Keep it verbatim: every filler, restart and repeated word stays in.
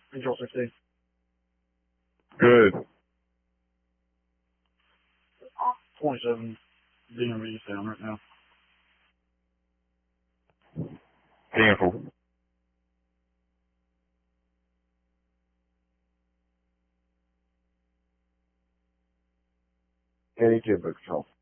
Control fifteen. Good. twenty-seven D M V sound right now. Cancel. eighty-two, book control.